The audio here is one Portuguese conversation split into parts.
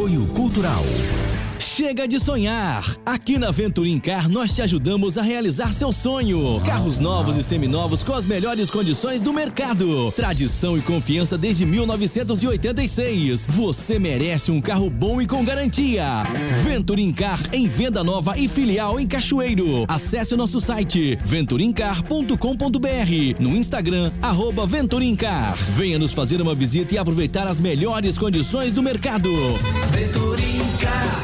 Apoio Cultural. Chega de sonhar! Aqui na Venturim Car nós te ajudamos a realizar seu sonho. Carros novos e seminovos com as melhores condições do mercado. Tradição e confiança desde 1986. Você merece um carro bom e com garantia. Venturim Car em venda nova e filial em Cachoeiro. Acesse o nosso site venturimcar.com.br. No Instagram @VenturimCar. Venha nos fazer uma visita e aproveitar as melhores condições do mercado. Venturim Car.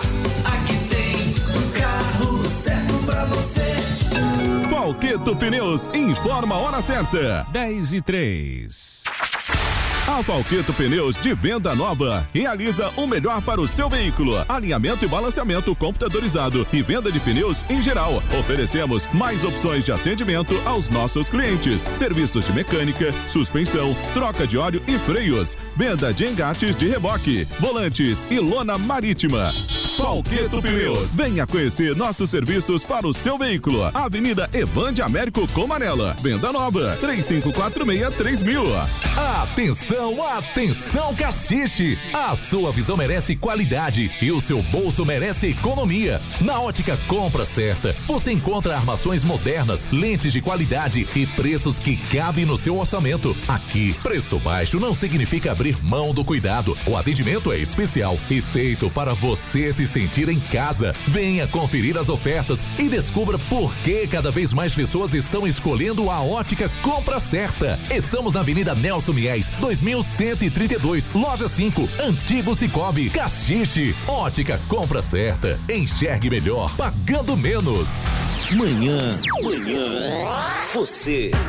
Falqueto Pneus informa a hora certa. 10:03. A Falqueto Pneus de venda nova realiza o melhor para o seu veículo. Alinhamento e balanceamento computadorizado e venda de pneus em geral. Oferecemos mais opções de atendimento aos nossos clientes. Serviços de mecânica, suspensão, troca de óleo e freios. Venda de engates de reboque, volantes e lona marítima. Falqueto Pneus. Venha conhecer nossos serviços para o seu veículo. Avenida Evande Américo Comarela. Venda nova. 3546-3000. Atenção, atenção, Caxixe! A sua visão merece qualidade e o seu bolso merece economia. Na Ótica Compra Certa, você encontra armações modernas, lentes de qualidade e preços que cabem no seu orçamento. Aqui, preço baixo não significa abrir mão do cuidado. O atendimento é especial e feito para você se sentir em casa. Venha conferir as ofertas e descubra por que cada vez mais pessoas estão escolhendo a Ótica Compra Certa. Estamos na Avenida Nelson Mies, 2132, Loja 5, Antigo Cicobi, Caxixe. Ótica Compra Certa. Enxergue melhor, pagando menos. Manhã, você.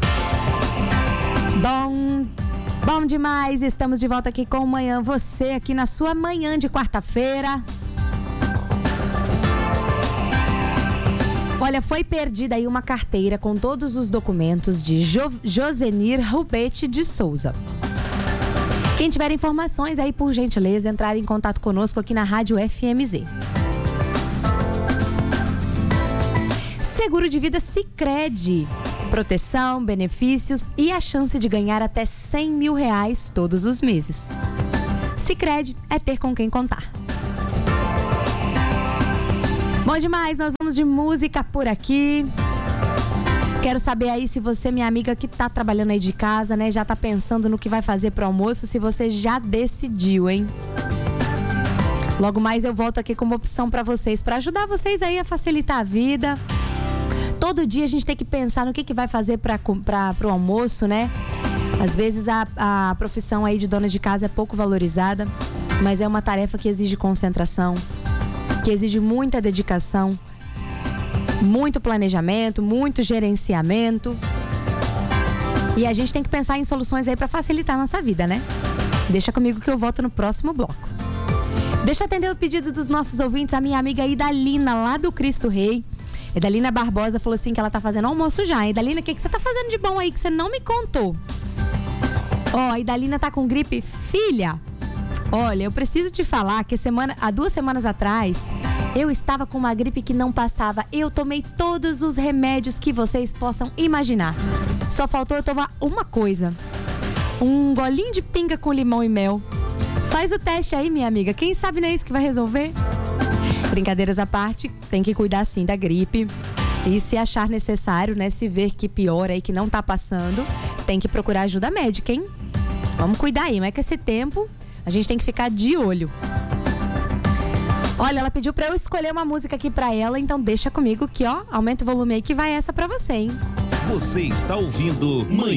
Bom demais, estamos de volta aqui com o Manhã Você, aqui na sua manhã de quarta-feira. Olha, foi perdida aí uma carteira com todos os documentos de Josenir Rubete de Souza. Quem tiver informações aí, por gentileza, entrar em contato conosco aqui na Rádio FMZ. Seguro de vida Sicredi. Proteção, benefícios e a chance de ganhar até R$100 mil todos os meses. Sicredi é ter com quem contar. Bom demais, nós vamos de música por aqui. Quero saber aí se você, minha amiga que tá trabalhando aí de casa, né, já tá pensando no que vai fazer pro almoço, se você já decidiu, hein? Logo mais eu volto aqui com uma opção pra vocês, pra ajudar vocês aí a facilitar a vida. Todo dia a gente tem que pensar no que vai fazer pro almoço, né? Às vezes a profissão aí de dona de casa é pouco valorizada, mas é uma tarefa que exige concentração, que exige muita dedicação, muito planejamento, muito gerenciamento. E a gente tem que pensar em soluções aí para facilitar a nossa vida, né? Deixa comigo que eu volto no próximo bloco. Deixa eu atender o pedido dos nossos ouvintes, a minha amiga Idalina, lá do Cristo Rei. Idalina Barbosa falou assim que ela tá fazendo almoço já. Idalina, o que você tá fazendo de bom aí que você não me contou? Ó, a Idalina tá com gripe. Filha, olha, eu preciso te falar que há 2 semanas atrás eu estava com uma gripe que não passava. Eu tomei todos os remédios que vocês possam imaginar. Só faltou eu tomar uma coisa: um golinho de pinga com limão e mel. Faz o teste aí, minha amiga. Quem sabe não é isso que vai resolver? Brincadeiras à parte, tem que cuidar sim da gripe. E se achar necessário, né, se ver que piora aí, que não tá passando, tem que procurar ajuda médica, hein? Vamos cuidar aí, mas com esse tempo a gente tem que ficar de olho. Olha, ela pediu pra eu escolher uma música aqui pra ela, então deixa comigo que, ó, aumenta o volume aí que vai essa pra você, hein? Você está ouvindo Manhã